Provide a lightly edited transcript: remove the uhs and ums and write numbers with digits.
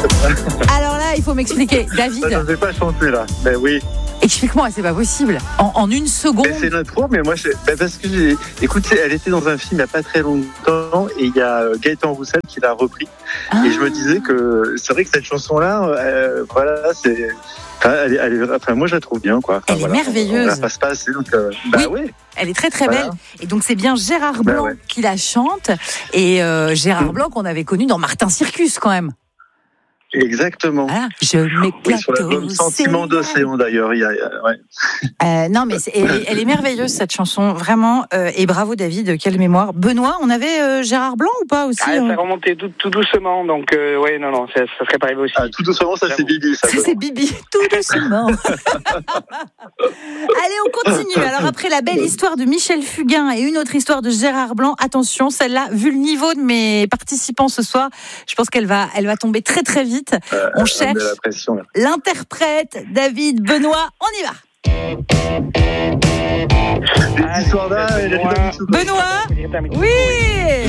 Alors là, il faut m'expliquer. David. Ça ne fait pas chanter là. Ben oui. Explique-moi, c'est pas possible. En une seconde. C'est l'intro, mais moi, parce que écoute, elle était dans un film il n'y a pas très longtemps et il y a Gaëtan Roussel qui l'a repris. Ah. Et je me disais que c'est vrai que cette chanson-là, voilà, c'est. Enfin, moi, je la trouve bien, quoi. Elle est merveilleuse. On la passe pas assez, donc. Oui. Elle est très très belle. Et donc c'est bien Gérard Blanc qui la chante. Et Gérard Blanc qu'on avait connu dans Martin Circus quand même. Exactement. Voilà. Je m'éclate sur l'album Sentiment d'océan d'ailleurs. Non mais elle est merveilleuse cette chanson vraiment. Et bravo David, quelle mémoire. Benoît, on avait Gérard Blanc ou pas aussi? Ça remontait tout doucement, donc ouais non, ça serait pas arrivé aussi. Tout doucement, ça c'est Bibi. Ça c'est Bibi, tout doucement. Allez, on continue. Alors après la belle histoire de Michel Fugain et une autre histoire de Gérard Blanc, attention, celle-là, vu le niveau de mes participants ce soir, je pense qu'elle va tomber très très vite. On cherche l'interprète David, Benoît, on y va. Benoît, oui.